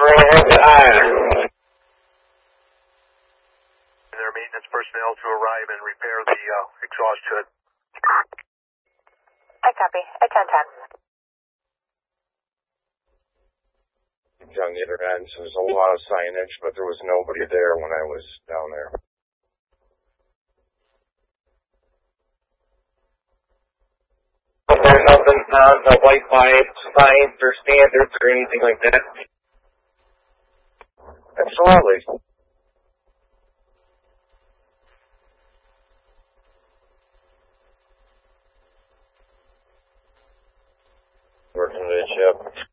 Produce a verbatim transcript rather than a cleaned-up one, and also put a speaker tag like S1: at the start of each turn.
S1: Their maintenance personnel to arrive and repair the uh, exhaust hood.
S2: I copy. At ten ten.
S3: On the other end, so there's a lot of signage, but there was nobody there when I was down there.
S4: There's nothing on the Wi-Fi signs or standards or anything like that.
S3: Absolutely. Working the chip.